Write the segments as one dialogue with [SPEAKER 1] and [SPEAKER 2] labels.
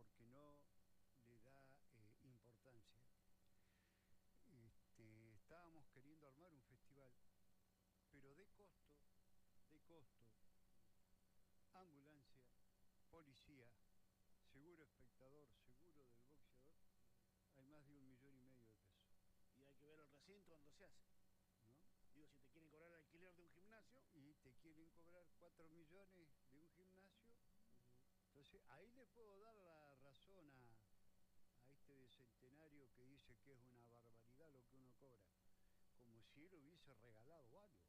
[SPEAKER 1] porque no le da importancia. Estábamos queriendo armar un festival, pero de costo, ambulancia, policía, seguro espectador, seguro del boxeador, hay más de 1,5 millones de pesos.
[SPEAKER 2] Y hay que ver el recinto donde se hace,
[SPEAKER 1] ¿no?
[SPEAKER 2] Digo, si te quieren cobrar el alquiler de un gimnasio.
[SPEAKER 1] Y te quieren cobrar 4 millones de un gimnasio. Entonces, ahí le puedo dar la razón a este de Centenario que dice que es una barbaridad lo que uno cobra. Como si él hubiese regalado algo.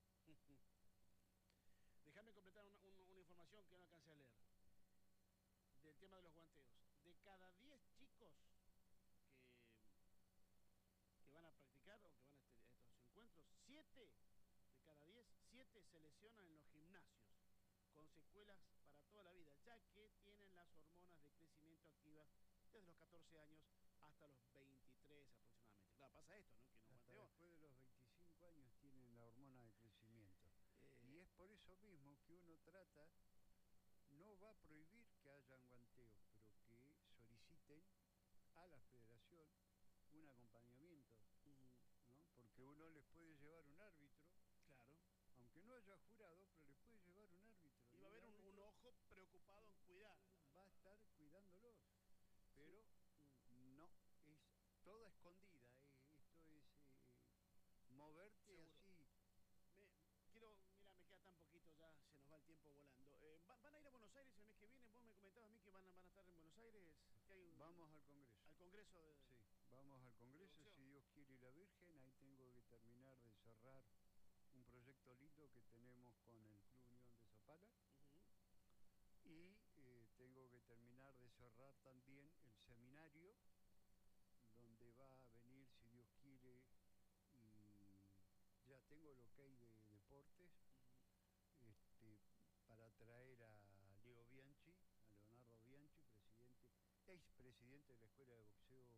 [SPEAKER 2] Déjame completar una información que no alcancé a leer. Del tema de los guanteos. De cada 10 chicos que van a practicar o que van a estos encuentros, 7 de cada 10, 7 se lesionan en los gimnasios, con secuelas para toda la vida, ya que tienen las hormonas de crecimiento activas desde los 14 años hasta los 23 aproximadamente. Claro, pasa esto, ¿no? Que no
[SPEAKER 1] Hasta
[SPEAKER 2] guanteó.
[SPEAKER 1] después de los 25 años tienen la hormona de crecimiento. Y es por eso mismo que uno trata, no va a prohibir que hayan guanteos, pero que soliciten a la federación un acompañamiento, ¿no? Porque uno les puede llevar un árbitro.
[SPEAKER 2] Claro.
[SPEAKER 1] Aunque no haya jurado, pero le puede llevar un árbitro.
[SPEAKER 2] Y va a haber un ojo preocupado en cuidar.
[SPEAKER 1] Va a estar cuidándolos. Pero sí. No, es toda escondida. Esto es moverte seguro. Así.
[SPEAKER 2] Mira, me queda tan poquito, ya se nos va el tiempo volando. ¿Van a ir a Buenos Aires el mes que viene? Vos me comentabas a mí que van a estar en Buenos Aires. Que hay
[SPEAKER 1] vamos al Congreso.
[SPEAKER 2] Al Congreso de...
[SPEAKER 1] Sí, vamos al Congreso, si Dios quiere y la Virgen. Ahí tengo que terminar de cerrar un proyecto lindo que tenemos con el Club Unión de Zapala. Y tengo que terminar de cerrar también el seminario, donde va a venir, si Dios quiere, y ya tengo el ok de deportes, para traer a Leo Bianchi, a Leonardo Bianchi, expresidente de la Escuela de Boxeo,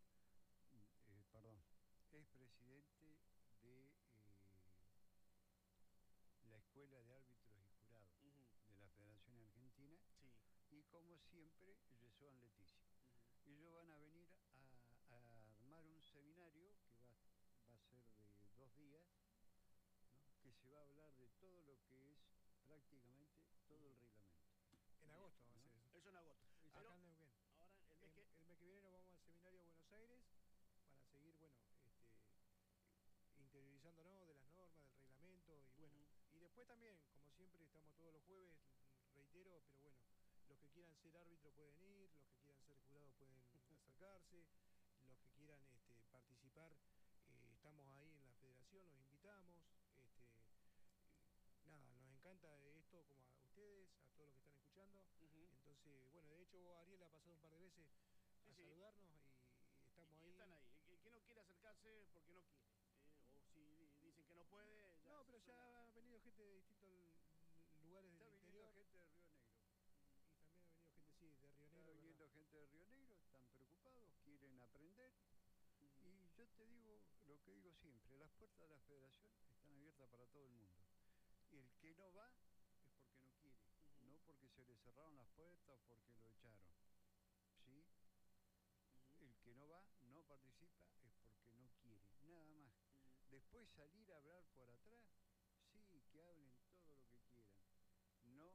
[SPEAKER 1] expresidente de la Escuela de Árbitros y Jurados de la Federación Argentina.
[SPEAKER 2] Sí.
[SPEAKER 1] Y como siempre, Yesoan Leticia. Ellos van a venir a armar un seminario que va a ser de 2 días, ¿no? Que se va a hablar de todo lo que es prácticamente todo el reglamento.
[SPEAKER 3] En agosto va a ser eso.
[SPEAKER 2] Eso en agosto.
[SPEAKER 3] Acá en Neuquén.
[SPEAKER 2] Ahora, el mes
[SPEAKER 3] que viene nos vamos al seminario a Buenos Aires para seguir, bueno, interiorizándonos de las normas, del reglamento y bueno. Y después también, como siempre, estamos todos los jueves, reitero, pero bueno, los que quieran ser árbitro pueden ir, los que quieran ser jurados pueden acercarse, los que quieran participar, estamos ahí en la federación, los invitamos, nada, nos encanta esto como a ustedes, a todos los que están escuchando. Entonces, bueno, de hecho Ariel ha pasado un par de veces a saludarnos y estamos ahí.
[SPEAKER 2] Están ahí. El que no quiere acercarse porque no quiere. O si dicen que no puede.
[SPEAKER 3] No, pero ya ha venido gente de distintos lugares del interior.
[SPEAKER 1] Está viniendo gente de Río Negro.
[SPEAKER 3] Y también ha venido gente, sí, de Río Negro.
[SPEAKER 1] Está viniendo gente de Río Negro, están preocupados, quieren aprender. Y yo te digo lo que digo siempre, las puertas de la federación están abiertas para todo el mundo. Y el que no va es porque no quiere, no porque se le cerraron las puertas o porque lo echaron. ¿Sí? El que no va, no participa, es porque no quiere, nada más. Después salir a hablar por atrás, sí, que hablen todo lo que quieran. No,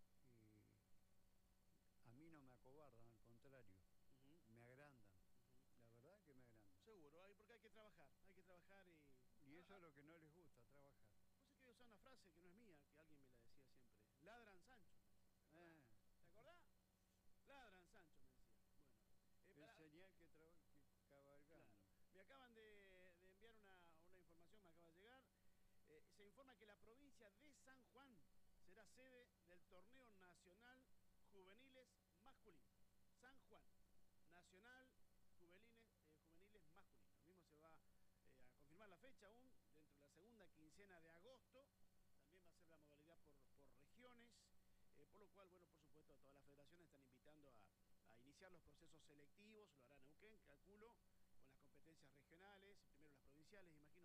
[SPEAKER 1] a mí no me acobardan, al contrario, me agrandan. La verdad que me agrandan.
[SPEAKER 2] Seguro, porque hay que trabajar y...
[SPEAKER 1] Y eso es lo que no les gusta, trabajar.
[SPEAKER 2] Vos sé que yo usaba una frase que no es mía, que alguien me la decía siempre. Ladran Sancho. ¿Te acordás? Ladran Sancho, me decía. Bueno.
[SPEAKER 1] Es señal que cabalgando.
[SPEAKER 2] Claro. Me acaban de enviar una información, me acaba de llegar. Se informa que la provincia de San Juan será sede del torneo nacional juveniles masculino. San Juan, nacional juveniles masculinos. El mismo se va a confirmar la fecha aún, dentro de la segunda quincena de agosto. También va a ser la modalidad por regiones, por lo cual, bueno, por supuesto, todas las federaciones están invitando a iniciar los procesos selectivos, lo hará Neuquén, calculo, con las competencias regionales, primero las provinciales, imagino.